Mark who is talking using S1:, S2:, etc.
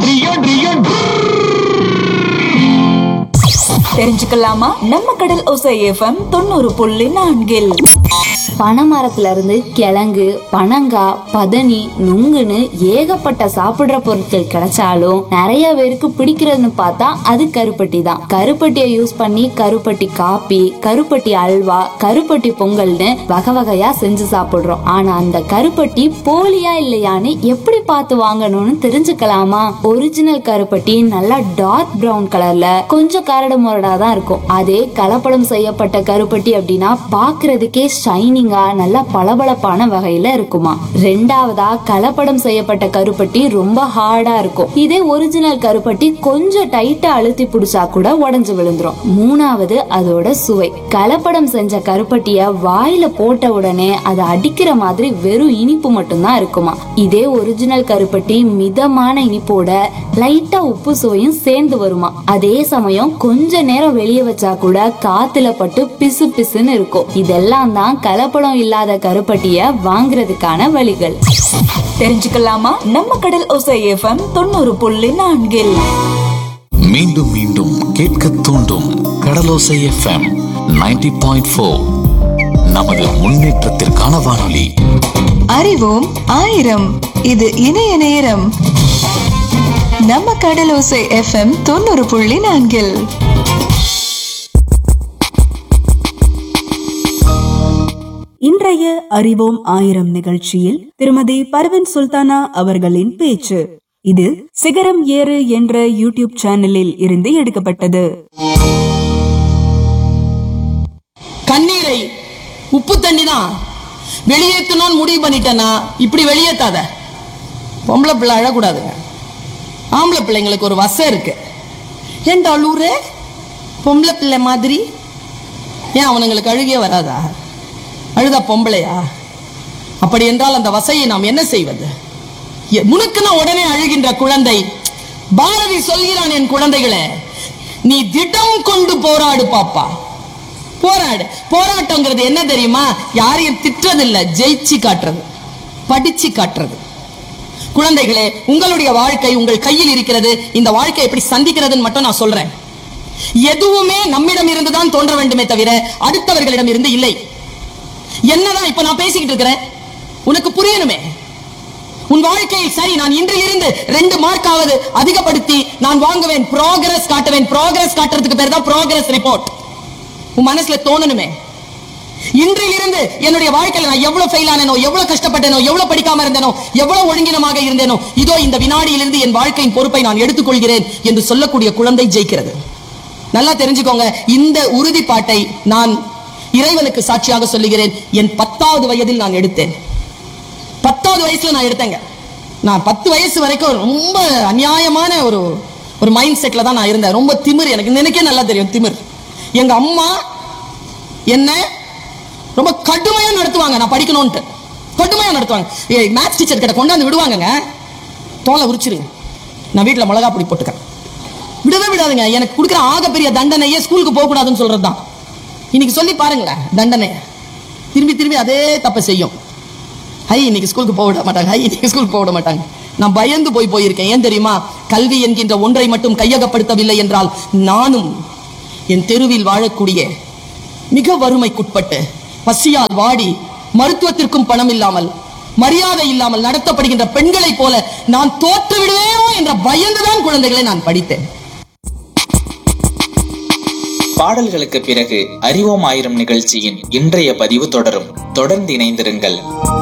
S1: தெரிஞ்சுக்கலாமா? நம்ம கடல் ஓசை எஃப்எம் 90.4.
S2: பனைமரத்துல இருந்து கிழங்கு, பனங்காய், பதனி, நுங்குன்னு ஏகப்பட்ட சாப்பிடுற பொருட்கள் கிடைச்சாலும் நிறைய பேருக்கு பிடிக்கிறதுன்னு பார்த்தா அது கருப்பட்டி தான். கருப்பட்டியை யூஸ் பண்ணி கருப்பட்டி காப்பி, கருப்பட்டி அல்வா, கருப்பட்டி பொங்கல்னு வகை வகையா செஞ்சு சாப்பிடுறோம். ஆனா அந்த கருப்பட்டி போலியா இல்லையான்னு எப்படி பார்த்து வாங்கணும்னு தெரிஞ்சுக்கலாமா? ஒரிஜினல் கருப்பட்டி நல்லா டார்க் பிரவுன் கலர்ல கொஞ்சம் கரடு முரடா தான் இருக்கும். அதே கலப்படம் செய்யப்பட்ட கருப்பட்டி அப்படின்னா பாக்குறதுக்கே ஷைனிங்கா நல்லா பளபளப்பான வகையில இருக்குமா. ரெண்டாவதா கலப்படம் செய்யப்பட்ட கருப்பட்டி ரொம்ப ஹார்டா இருக்கும். இதே ஒரிஜினல் கருப்பட்டி கொஞ்சம் டைட்டா அழுத்தி பிடிச்சா கூட உடைஞ்சு விழுந்துரும். மூணாவது அதோட சுவை. கலப்படம் செஞ்ச கருப்பட்டிய வாயில போட்ட உடனே அதை அடிக்கிற மாதிரி வெறும் இனிப்பு மட்டும்தான் இருக்குமா. இதே ஒரிஜினல் கருப்பட்டி மிதமான இனிப்போட லைட்டா உப்பு சுவையும் சேர்ந்து வருமா. அதே சமயம் கொஞ்ச நேரம் வெளியே வச்சா கூட காத்துல பட்டு பிசு பிசுன்னு இருக்கும். இதெல்லாம் தான் கலப்படம் இல்லாத கருப்பட்டிய வாங்குறதுக்கான வழிகள்.
S1: தெரிஞ்சுக்கலாமா? நம்ம கடல் ஓசை எஃப்எம் 90.4.
S3: மீண்டும் மீண்டும் கேட்க தூண்டும் கடலோசை எஃப்எம் 90.4. நமது முன்னேற்றத்திற்கான வானொலி.
S4: அறிவோம் ஆயிரம். இது இணைய நேரம். நம்ம கடலோசை எஃப்எம் 90.4.
S5: இன்றைய அறிவோம் ஆயிரம் நிகழ்ச்சியில் திருமதி பர்வீன் சுல்தானா அவர்களின் பேச்சு. இது சிகரம் ஏறு என்ற யூடியூப் சேனலில் இருந்து எடுக்கப்பட்டது.
S6: கண்ணீரை உப்பு தண்ணி தான் வெளியேற்றணும்னு முடிவு பண்ணிட்டேன்னா இப்படி வெளியேற்றாத. பொம்பளை பிள்ளை அழக்கூடாதுங்க. ஆம்பளை பிள்ளைங்களுக்கு ஒரு வசம் இருக்கு. ஏன்டா அழுவுற? பொம்பளை பிள்ளை மாதிரி ஏன் அவனுங்களுக்கு அழுகே வராதா? அழுதா பொம்பளையா? அப்படி என்றால் அந்த வசையை நாம் என்ன செய்வது? முனுக்குனா உடனே அழுகின்ற குழந்தை. பாரதி சொல்கிறான், என் குழந்தைகளே, நீ திடம் கொண்டு போராடு பாப்பா. போராடு. போராட்டங்கிறது என்ன தெரியுமா? யாரையும் திட்டுறதில்லை, ஜெயிச்சு காட்டுறது, படிச்சு காட்டுறது. குழந்தைகளே, உங்களுடைய வாழ்க்கை உங்கள் கையில் இருக்கிறது. இந்த வாழ்க்கை எப்படி சந்திக்கிறதுன்னு மட்டும் நான் சொல்றேன். எதுவுமே நம்மிடம் இருந்துதான் தோன்ற வேண்டுமே தவிர அடுத்தவர்களிடம் இருந்து இல்லை. என்னதான் இப்ப நான் பேசிக்கிட்டு இருக்கிறேன், உனக்கு புரியணுமே. உன் வாழ்க்கையில் சரி, நான் இன்று இருந்து 2 மார்க்காவது அதிகப்படுத்தி நான் வாங்குவேன், ப்ராக்ரஸ் காட்டுவேன். ப்ராக்ரஸ் காட்டுறதுக்கு பேர் தான் ப்ராக்ரஸ் ரிப்போர்ட். உன் மனசுல தோணணுமே, இன்றிலிருந்து என்னுடைய வாழ்க்கையில நான் எவ்வளவு ஃபெயில் ஆனேனோ, எவ்வளவு கஷ்டப்பட்டேனோ, எவ்வளவு படிக்காம இருந்தேனோ, எவ்வளவு ஒழுங்கினமாக இருந்தேனோ, இதோ இந்த வினாடியிலிருந்து என் வாழ்க்கையின் பொறுப்பை நான் எடுத்துக்கொள்கிறேன் என்று சொல்லக்கூடிய குழந்தை ஜெயிக்கிறது. நல்லா தெரிஞ்சுக்கோங்க, இந்த உறுதிப்பாட்டை நான் இறைவனுக்கு சாட்சியாக சொல்லுகிறேன். என் 10வது வயதில் நான் எடுத்தேன். 10வது வயசுல நான் எடுத்தேங்க. நான் 10 வயசு வரைக்கும் ரொம்ப அநியாயமான ஒரு மைண்ட் செட்ல தான் நான் இருந்தேன். ரொம்ப திமிர். எனக்கே நல்லா தெரியும் திமிர். எங்க அம்மா என்ன ரொம்ப கடுமையா நடத்துவாங்க. நான் படிக்கணும்ட்டு கடுமையா நடத்துவாங்க. மேத்ஸ் டீச்சர் கிட்ட கொண்டாந்து விடுவாங்க, தோலை உரிச்சிருங்க, நான் வீட்டுல மிளகா பொடி போட்டுக்கிறேன். விடவே விடாதுங்க. எனக்கு கொடுக்குற ஆகப்பெரிய தண்டனையே ஸ்கூலுக்கு போக கூடாதுன்னு சொல்றதுதான். இன்னைக்கு சொல்லி பாருங்களேன், தண்டனை திரும்பி திரும்பி அதே தப்பை செய்யும். இன்னைக்கு ஸ்கூலுக்கு போக விட மாட்டாங்க, இன்னைக்கு ஸ்கூலுக்கு போக விட மாட்டாங்க. நான் பயந்து போயிருக்கேன். ஏன் தெரியுமா? கல்வி என்கின்ற ஒன்றை மட்டும் கையகப்படுத்தவில்லை என்றால் நானும் என் தெருவில் வாழக்கூடிய மிக வறுமைக்குட்பட்டு பசியால் வாடி மருத்துவத்திற்கும் பணம் இல்லாமல் மரியாதை இல்லாமல் நடத்தப்படுகின்ற பெண்களை போல நான் தோற்று விடுவேனோ என்ற பயந்துதான் குழந்தைகளை நான் படித்தேன்.
S7: பாடல்களுக்கு பிறகு அறிவோம் ஆயிரம் நிகழ்ச்சியின் இன்றைய பதிவு தொடரும். தொடர்ந்து இணைந்திருங்கள்.